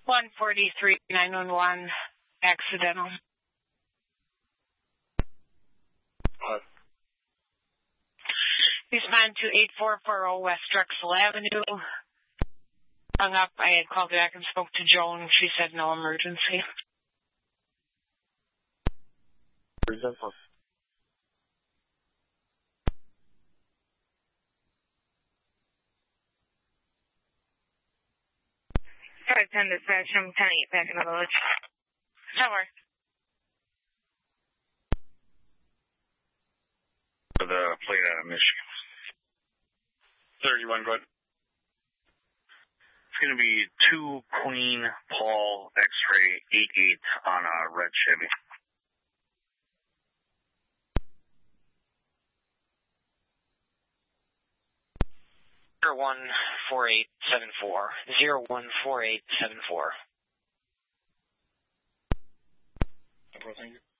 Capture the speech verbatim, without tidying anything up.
one forty-three, nine one one, accidental. What? Respond to eight four four zero West Drexel Avenue. Hung up. I had called back and spoke to Joan. She said no emergency. Reason for five ten dispatch, I'm ten eight back in the village. Tower. For the plate out of Michigan. thirty-one, go ahead. It's going to be two Queen Paul X-ray eight eight on a red Chevy. Zero one four eight seven four. Zero one four eight seven four. Thank you.